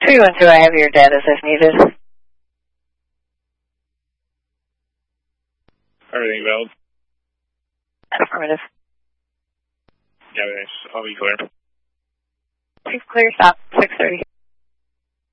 312, I have your data if needed. Everything valid? Affirmative. Yeah, thanks. I'll be clear. Please clear stop, 630.